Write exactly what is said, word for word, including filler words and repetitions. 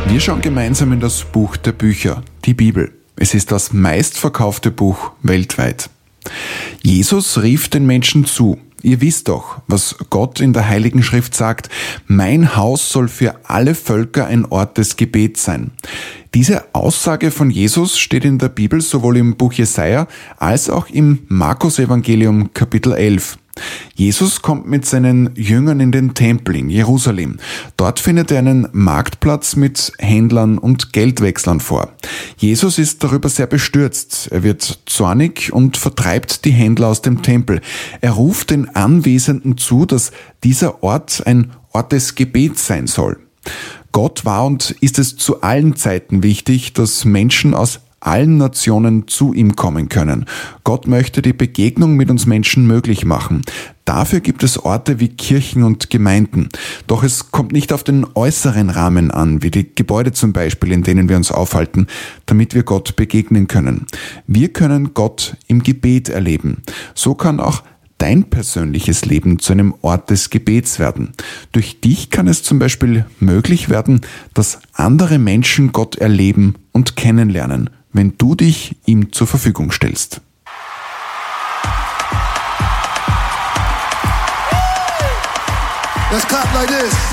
Wir schauen gemeinsam in das Buch der Bücher, die Bibel. Es ist das meistverkaufte Buch weltweit. Jesus rief den Menschen zu: Ihr wisst doch, was Gott in der Heiligen Schrift sagt: Mein Haus soll für alle Völker ein Ort des Gebets sein. Diese Aussage von Jesus steht in der Bibel sowohl im Buch Jesaja als auch im Markus-Evangelium Kapitel elf. Jesus kommt mit seinen Jüngern in den Tempel in Jerusalem. Dort findet er einen Marktplatz mit Händlern und Geldwechslern vor. Jesus ist darüber sehr bestürzt. Er wird zornig und vertreibt die Händler aus dem Tempel. Er ruft den Anwesenden zu, dass dieser Ort ein Ort des Gebets sein soll. Gott war und ist es zu allen Zeiten wichtig, dass Menschen aus allen Nationen zu ihm kommen können. Gott möchte die Begegnung mit uns Menschen möglich machen. Dafür gibt es Orte wie Kirchen und Gemeinden. Doch es kommt nicht auf den äußeren Rahmen an, wie die Gebäude zum Beispiel, in denen wir uns aufhalten, damit wir Gott begegnen können. Wir können Gott im Gebet erleben. So kann auch dein persönliches Leben zu einem Ort des Gebets werden. Durch dich kann es zum Beispiel möglich werden, dass andere Menschen Gott erleben und kennenlernen, wenn du dich ihm zur Verfügung stellst. Let's clap like this.